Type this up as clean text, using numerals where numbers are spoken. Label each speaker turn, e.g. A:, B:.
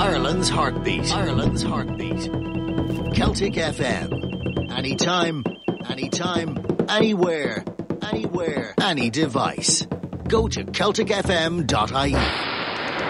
A: Ireland's heartbeat. Ireland's heartbeat. Celtic FM. Anytime, anywhere, any device. Go to CelticFM.ie.